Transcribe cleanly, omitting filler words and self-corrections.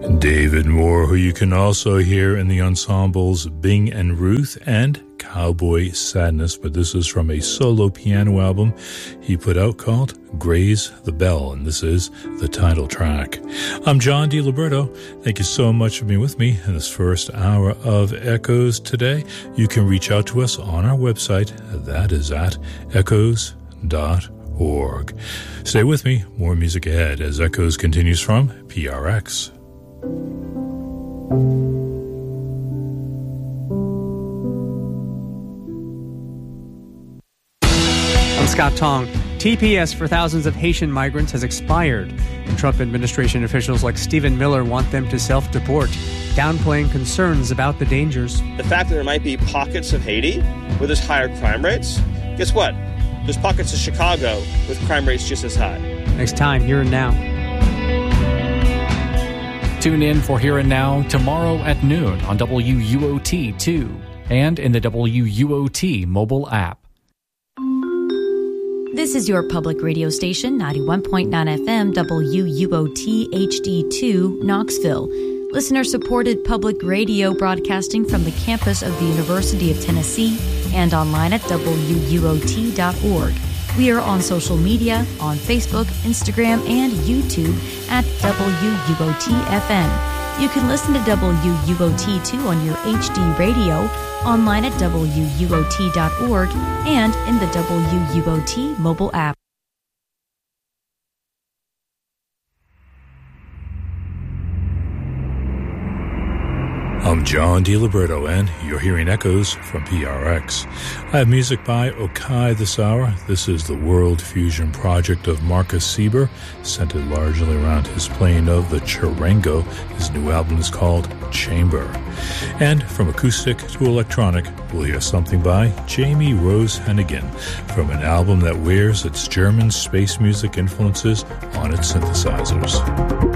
David Moore, who you can also hear in the ensembles Bing and Ruth and Cowboy Sadness, but this is from a solo piano album he put out called Graze the Bell, and this is the title track. I'm John DiLiberto. Thank you so much for being with me in this first hour of Echoes today. You can reach out to us on our website. That is at echoes.org. Stay with me. More music ahead as Echoes continues from PRX. I'm Scott Tong. TPS for thousands of Haitian migrants has expired, and Trump administration officials like Stephen Miller want them to self-deport, downplaying concerns about the dangers. The fact that there might be pockets of Haiti where there's higher crime rates, guess what? There's pockets of Chicago with crime rates just as high. Next time, Here and Now. Tune in for Here and Now tomorrow at noon on WUOT2 and in the WUOT mobile app. This is your public radio station, 91.9 FM, WUOT HD2, Knoxville. Listener-supported public radio broadcasting from the campus of the University of Tennessee and online at WUOT.org. We are on social media, on Facebook, Instagram, and YouTube at WUOT-FM. You can listen to WUOT2 on your HD radio, online at WUOT.org, and in the WUOT mobile app. I'm John DiLiberto, and you're hearing Echoes from PRX. I have music by Okai this hour. This is the World Fusion project of Marcus Sieber, centered largely around his playing of the charango. His new album is called Chamber. And from acoustic to electronic, we'll hear something by Jamie Rose Hennigan from an album that wears its German space music influences on its synthesizers.